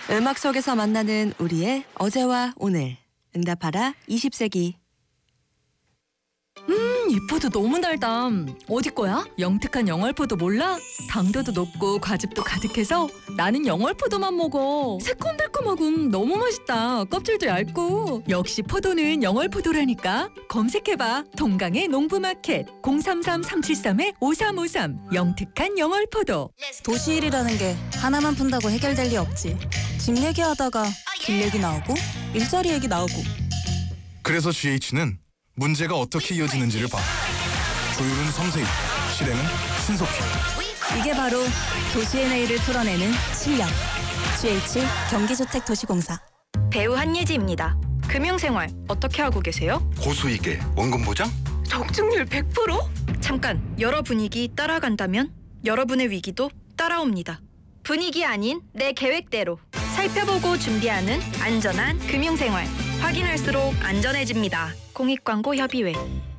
음악 속에서 만나는 우리의 어제와 오늘. 응답하라 20세기. 이 포도 너무 달다. 어디 거야? 영특한 영월포도 몰라? 당도도 높고 과즙도 가득해서 나는 영월포도만 먹어. 새콤달콤하고 너무 맛있다. 껍질도 얇고. 역시 포도는 영월포도라니까. 검색해봐. 동강의 농부마켓 033-373-5353 영특한 영월포도. 도시일이라는 게 하나만 푼다고 해결될 리 없지. 집 얘기하다가 길 얘기 나오고 일자리 얘기 나오고. 그래서 GH는 문제가 어떻게 이어지는지를 봐. 조율은 섬세히, 실행은 신속히. 이게 바로 도시의 내일을 풀어내는 실력. GH 경기주택도시공사. 배우 한예지입니다. 금융생활 어떻게 하고 계세요? 고수익에 원금 보장? 적중률 100%? 잠깐, 여러 분위기 따라간다면 여러분의 위기도 따라옵니다. 분위기 아닌 내 계획대로 살펴보고 준비하는 안전한 금융생활. 확인할수록 안전해집니다. 공익광고협의회.